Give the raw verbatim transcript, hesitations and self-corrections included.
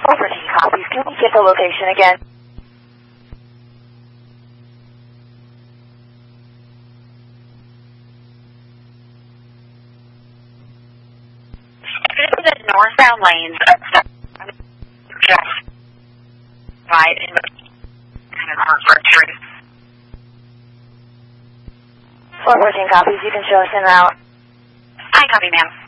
fourteen copies. Can we get the location again? This is the northbound lanes of just right in the kind of Hartford Street. four fourteen copies. You can show us in route. I copy, ma'am.